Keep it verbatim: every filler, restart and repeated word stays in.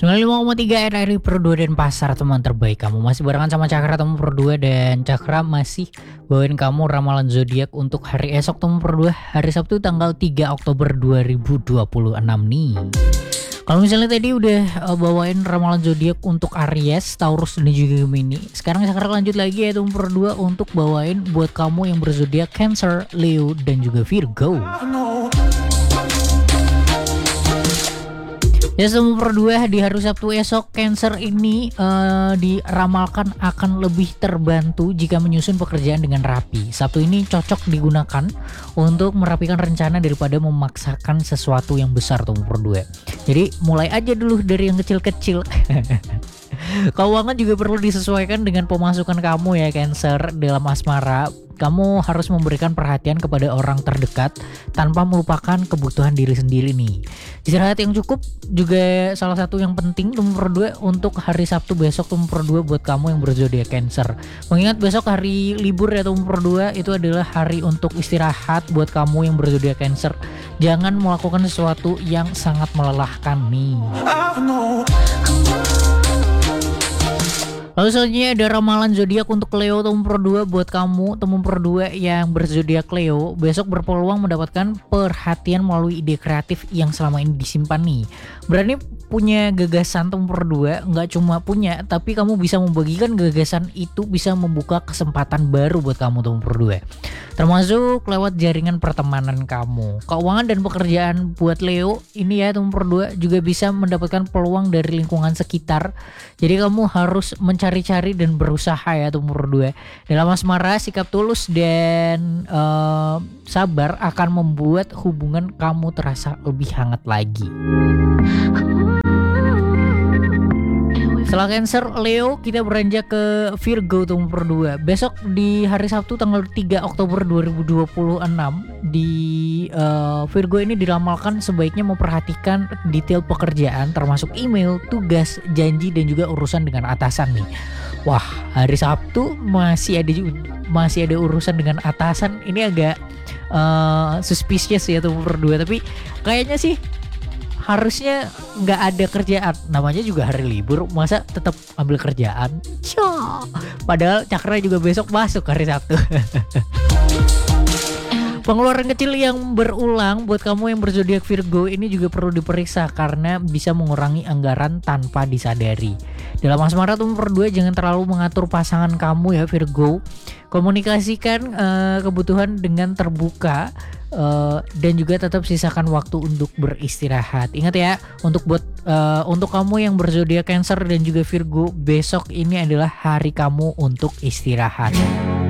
sembilan puluh lima koma tiga R R I per dua dan pasar teman terbaik kamu. Masih barengan sama Cakra teman per dua, dan Cakra masih bawain kamu ramalan zodiak untuk hari esok teman per dua, hari Sabtu tanggal tiga Oktober dua ribu dua puluh enam nih. Kalau misalnya tadi udah uh, bawain ramalan zodiak untuk Aries, Taurus dan juga Gemini, sekarang Cakra lanjut lagi ya teman per dua untuk bawain buat kamu yang berzodiak Cancer, Leo dan juga Virgo. Ya semua per dua di hari Sabtu esok, Cancer ini uh, diramalkan akan lebih terbantu jika menyusun pekerjaan dengan rapi. Sabtu ini cocok digunakan untuk merapikan rencana daripada memaksakan sesuatu yang besar tuh per dua. Jadi mulai aja dulu dari yang kecil-kecil. Keuangan juga perlu disesuaikan dengan pemasukan kamu ya Cancer. Dalam asmara, kamu harus memberikan perhatian kepada orang terdekat tanpa melupakan kebutuhan diri sendiri nih. Istirahat yang cukup juga salah satu yang penting nomor dua untuk hari Sabtu besok nomor dua buat kamu yang berzodiak Cancer. Mengingat besok hari libur ya nomor dua, itu adalah hari untuk istirahat buat kamu yang berzodiak Cancer. Jangan melakukan sesuatu yang sangat melelahkan nih. Lalu selanjutnya ada ramalan zodiak untuk Leo tahun per dua buat kamu teman per dua yang berzodiak Leo. Besok berpeluang mendapatkan perhatian melalui ide kreatif yang selama ini disimpan nih. Berani punya gagasan tahun per dua, nggak cuma punya tapi kamu bisa membagikan gagasan itu, bisa membuka kesempatan baru buat kamu tahun per dua. Termasuk lewat jaringan pertemanan kamu. Keuangan dan pekerjaan buat Leo ini ya tahun per dua juga bisa mendapatkan peluang dari lingkungan sekitar. Jadi kamu harus mencari-cari dan berusaha ya tahun per dua. Dalam asmara, sikap tulus dan uh, sabar akan membuat hubungan kamu terasa lebih hangat lagi. Setelah Cancer, Leo, kita beranjak ke Virgo tahun per dua. Besok di hari Sabtu tanggal tiga Oktober dua ribu dua puluh enam di uh, Virgo ini diramalkan sebaiknya memperhatikan detail pekerjaan termasuk email, tugas, janji dan juga urusan dengan atasan nih. Wah, hari Sabtu masih ada masih ada urusan dengan atasan, ini agak uh, suspicious ya tahun per dua, tapi kayaknya sih harusnya nggak ada kerjaan, namanya juga hari libur, masa tetap ambil kerjaan? Cyo. Padahal Cakra juga besok masuk hari Sabtu. Pengeluaran kecil yang berulang buat kamu yang berzodiak Virgo ini juga perlu diperiksa karena bisa mengurangi anggaran tanpa disadari. Dalam asmara nomor dua, jangan terlalu mengatur pasangan kamu ya Virgo. Komunikasikan uh, kebutuhan dengan terbuka uh, dan juga tetap sisakan waktu untuk beristirahat. Ingat ya, untuk buat uh, untuk kamu yang berzodiak Cancer dan juga Virgo, besok ini adalah hari kamu untuk istirahat.